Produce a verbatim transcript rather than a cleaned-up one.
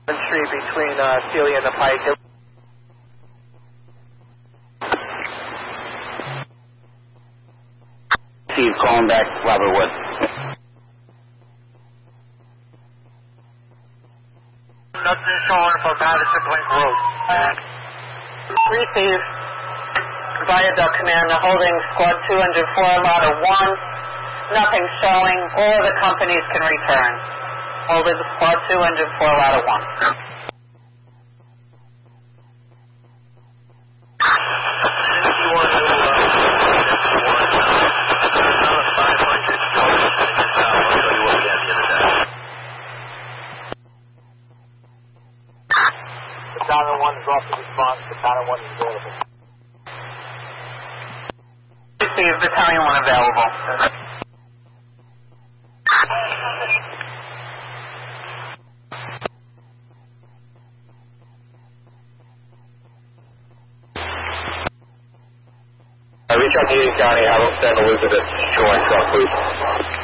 Tree between uh, Celia and the Pike. Steve calling back, Robert Wood. Nothing showing from Madison Link Road. Receive. Viaduct Command holding Squad two oh four Lotto one. Nothing showing. All the companies can return. Holding Squad two oh four Lotto one. Battalion one is off the response. Battalion one is available. Receive. Battalion one available. Uh, reach out to Union County, have them send Elizabeth join truck, please.